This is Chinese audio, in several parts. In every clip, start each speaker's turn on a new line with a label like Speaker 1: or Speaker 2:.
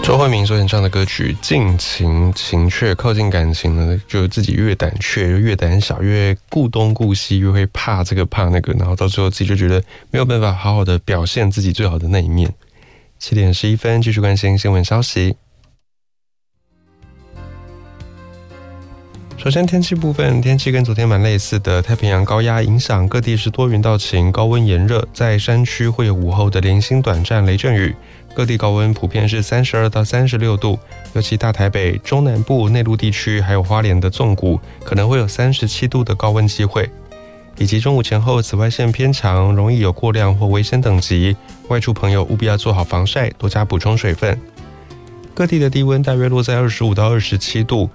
Speaker 1: 周慧敏所演唱的歌曲《近情情却》，靠近感情呢，就自己越胆怯，越胆小，越顾东顾西，越会怕这个怕那个，然后到最后自己就觉得没有办法好好的表现自己最好的那一面。7:11，继续关心新闻消息。首先天气部分，天气跟昨天蛮类似的，太平洋高压影响各地是多云到晴，高温炎热，在山区会有午后的零星短暂雷阵雨，各地高温普遍是32到36度，尤其大台北、中南部内陆地区还有花莲的纵谷可能会有37度的高温机会，以及中午前后紫外线偏强，容易有过量或危险等级，外出朋友务必要做好防晒，多加补充水分。各地的低温大约落在25到27度。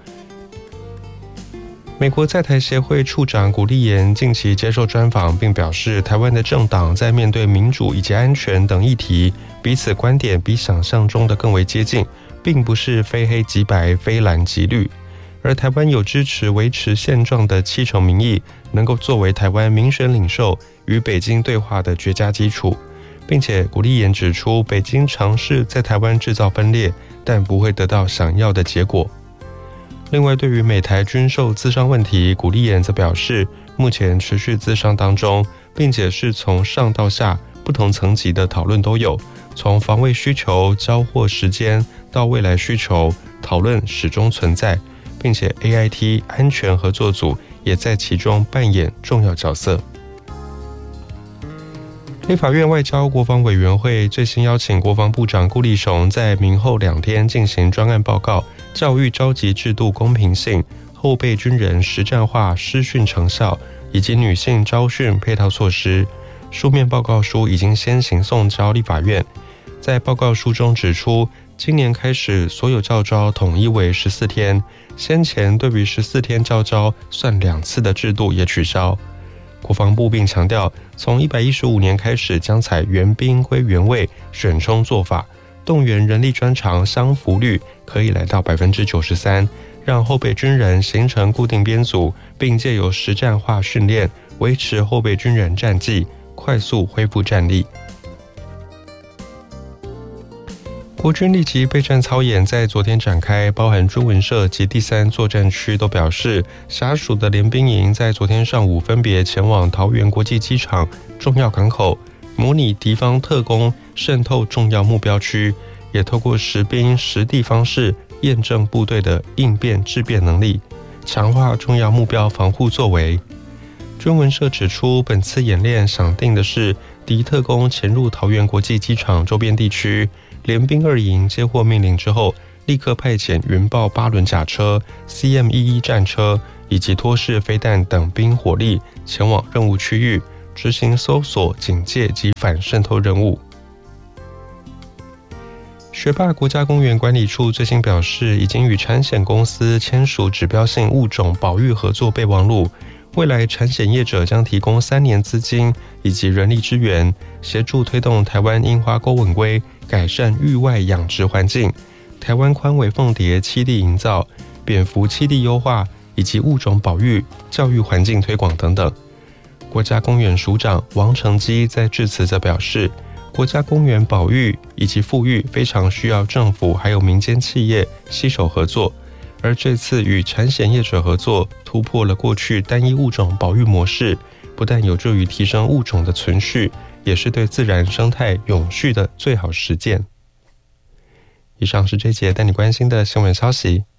Speaker 1: 美国在台协会处长古立言近期接受专访，并表示，台湾的政党在面对民主以及安全等议题，彼此观点比想象中的更为接近，并不是非黑即白、非蓝即绿。而台湾有支持维持现状的70%民意，能够作为台湾民选领袖与北京对话的绝佳基础。并且古立言指出，北京尝试在台湾制造分裂，但不会得到想要的结果。另外，对于美台军售咨商问题，古立言则表示，目前持续咨商当中，并且是从上到下不同层级的讨论都有，从防卫需求、交货时间到未来需求，讨论始终存在，并且 AIT 安全合作组也在其中扮演重要角色。立法院外交国防委员会最新邀请国防部长顾立雄在明后2天进行专案报告，教育召集制度公平性、后备军人实战化师训成效以及女性招训配套措施。书面报告书已经先行送交立法院。在报告书中指出，今年开始所有教召统一为14天，先前对于14天教召算2次的制度也取消。国防部并强调，从115年开始将采原兵归原位选充做法，动员人力专长相符率可以来到 93%， 让后备军人形成固定编组，并借由实战化训练维持后备军人战绩，快速恢复战力。国军立即备战操演在昨天展开，包含军文社及第3作战区都表示，辖属的联兵营在昨天上午分别前往桃园国际机场、重要港口，模拟敌方特工渗透重要目标区，也透过实兵实地方式验证部队的应变质变能力，强化重要目标防护作为。军文社指出，本次演练想定的是敌特工潜入桃园国际机场周边地区，联兵2营接获命令之后，立刻派遣云豹8轮甲车、CM-11战车以及托式飞弹等兵火力前往任务区域，执行搜索、警戒及反渗透任务。学霸国家公园管理处最新表示，已经与产险公司签署指标性物种保育合作备忘录，未来产险业者将提供3年资金以及人力支援，协助推动台湾樱花钩吻龟改善域外养殖环境，台湾宽尾凤蝶栖地营造、蝙蝠栖地优化以及物种保育、教育环境推广等等。国家公园署长王成基在致辞则表示，国家公园保育以及复育非常需要政府还有民间企业携手合作，而这次与产险业者合作，突破了过去单一物种保育模式，不但有助于提升物种的存续，也是对自然生态永续的最好实践。以上是这节带你关心的新闻消息。